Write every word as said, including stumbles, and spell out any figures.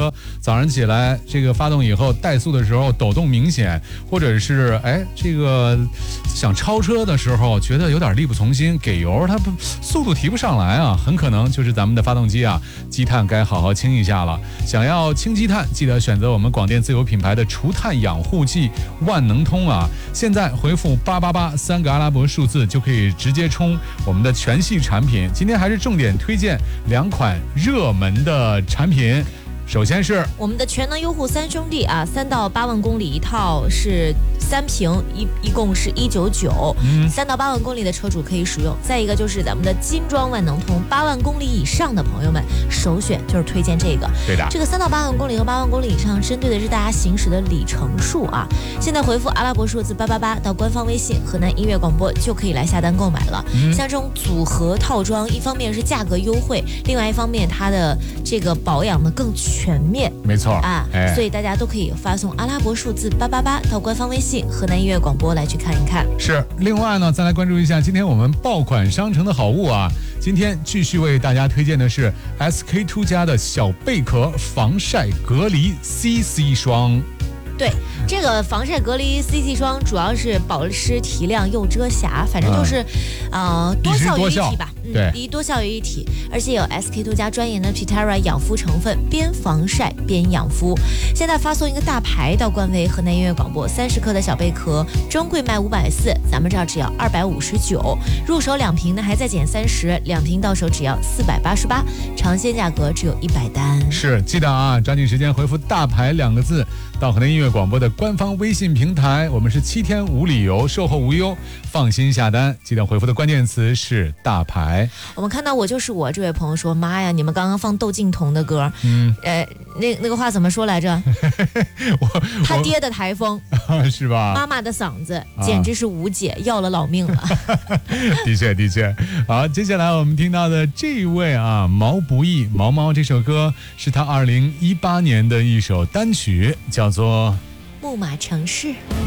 车早上起来这个发动以后怠速的时候抖动明显，或者是哎这个想超车的时候觉得有点力不从心，给油它不速度提不上来啊，很可能就是咱们的发动机啊积碳该好好清一下了。想要清积碳，记得选择我们广电自有品牌的除碳养护剂万能通啊！现在回复八八八三个阿拉伯数字就可以直接充我们的全系产品。今天还是重点推荐两款热门的产品。首先是我们的全能优护三兄弟啊，三到八万公里一套是三瓶，一一共是一九九，三到八万公里的车主可以使用。再一个就是咱们的金装万能通，八万公里以上的朋友们首选就是推荐这个。 对的， 这个三到八万公里和八万公里以上，针对的是大家行驶的里程数啊。现在回复阿拉伯数字八八八到官方微信河南音乐广播就可以来下单购买了。嗯、像这种组合套装，一方面是价格优惠，另外一方面它的这个保养呢更全面， 没错啊，哎、所以大家都可以发送阿拉伯数字八八八到官方微信河南音乐广播来去看一看。 是，另外呢，再来关注一下今天我们爆款商城的好物啊。今天继续为大家推荐的是 S K two 家的小贝壳防晒隔离 C C 霜。 对，这个防晒隔离 C C 霜主要是保湿提亮又遮瑕，反正就是，嗯、呃，多效于一体吧。 嗯，对， 一多效于一体，而且有 S K two 家专研的 Pitera 养肤成分，边防晒边养肤。现在发送一个大牌到官微河南音乐广播，三十克的小贝壳，专柜卖五百四，咱们这儿只要二百五十九。入手两瓶呢还再减三十，两瓶到手只要四百八十八，尝鲜价格只有一百单。 是，记得啊，抓紧时间回复大牌两个字到河南音乐广播的官方微信平台，我们是七天无理由，售后无忧，放心下单。记得回复的关键词是大牌。 我们看到我就是我这位朋友说，妈呀，你们刚刚放窦靖童的歌，嗯，呃，那那个话怎么说来着？他爹的台风是吧？ 妈妈的嗓子简直是无解，啊、要了老命了。 的确的确。好，接下来我们听到的这一位啊，毛不易毛毛这首歌是他二零一八年的一首单曲，叫做《 木马城市》。